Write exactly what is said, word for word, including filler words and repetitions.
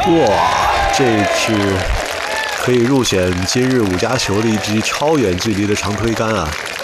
哇，这是可以入选今日五加球的一支超远距离的长推杆啊！